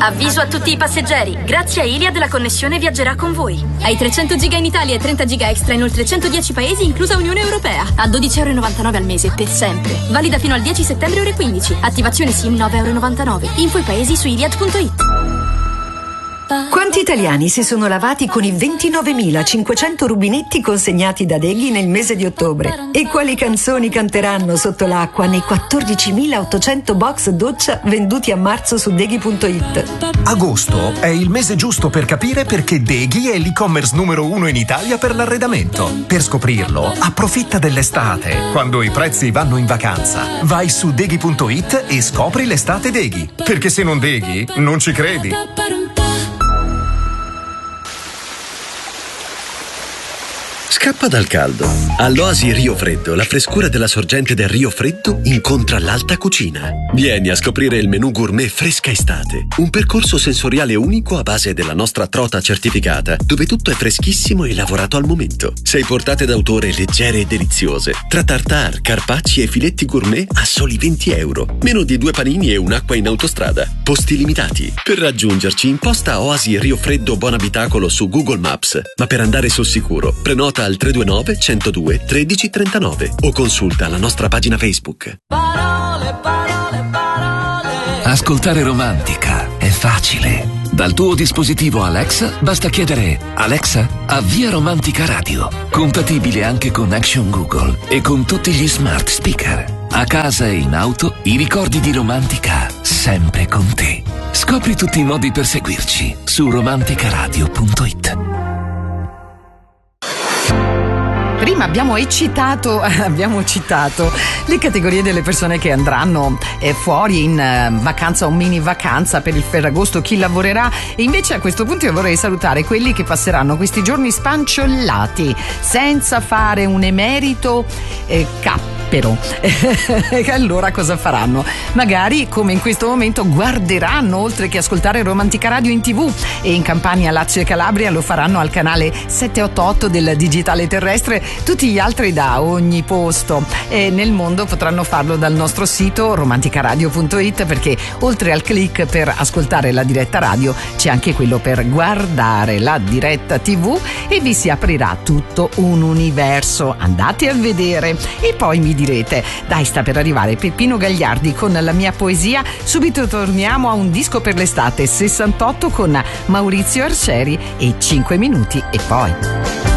Avviso a tutti i passeggeri. Grazie a Iliad la connessione viaggerà con voi. Hai 300 giga in Italia e 30 giga extra in oltre 110 paesi, inclusa Unione Europea. A €12,99 al mese, per sempre. Valida fino al 10 settembre ore 15. Attivazione SIM €9,99. Info i paesi su iliad.it. Quanti italiani si sono lavati con i 29.500 rubinetti consegnati da Deghi nel mese di ottobre? E quali canzoni canteranno sotto l'acqua nei 14.800 box doccia venduti a marzo su Deghi.it? Agosto è il mese giusto per capire perché Deghi è l'e-commerce numero 1 in Italia per l'arredamento. Per scoprirlo, approfitta dell'estate, quando i prezzi vanno in vacanza. Vai su Deghi.it e scopri l'estate Deghi. Perché se non Deghi, non ci credi. Scappa dal caldo. All'Oasi Rio Freddo, la frescura della sorgente del Rio Freddo incontra l'alta cucina. Vieni a scoprire il menù gourmet Fresca Estate, un percorso sensoriale unico a base della nostra trota certificata, dove tutto è freschissimo e lavorato al momento. 6 portate d'autore leggere e deliziose, tra tartare, carpacci e filetti gourmet a soli €20. Meno di 2 panini e un'acqua in autostrada. Posti limitati. Per raggiungerci, imposta Oasi Rio Freddo Buon Abitacolo su Google Maps, ma per andare sul sicuro, prenota al 329 102 1339 o consulta la nostra pagina Facebook. Ascoltare Romantica è facile. Dal tuo dispositivo Alexa basta chiedere: Alexa, avvia Romantica Radio. Compatibile anche con Action Google e con tutti gli smart speaker. A casa e in auto, i ricordi di Romantica sempre con te. Scopri tutti i modi per seguirci su romanticaradio.it. Prima abbiamo citato le categorie delle persone che andranno fuori in vacanza o mini vacanza per il Ferragosto, chi lavorerà, e invece a questo punto io vorrei salutare quelli che passeranno questi giorni spanciollati senza fare un emerito cappero. E allora cosa faranno? Magari, come in questo momento, guarderanno, oltre che ascoltare Romantica Radio in TV, e in Campania, Lazio e Calabria lo faranno al canale 788 del digitale terrestre. Tutti gli altri da ogni posto e nel mondo potranno farlo dal nostro sito romanticaradio.it, perché oltre al click per ascoltare la diretta radio c'è anche quello per guardare la diretta TV e vi si aprirà tutto un universo. Andate a vedere e poi mi direte: dai, sta per arrivare Peppino Gagliardi con La mia poesia. Subito torniamo a Un disco per l'estate 68 con Maurizio Arcieri e 5 minuti e poi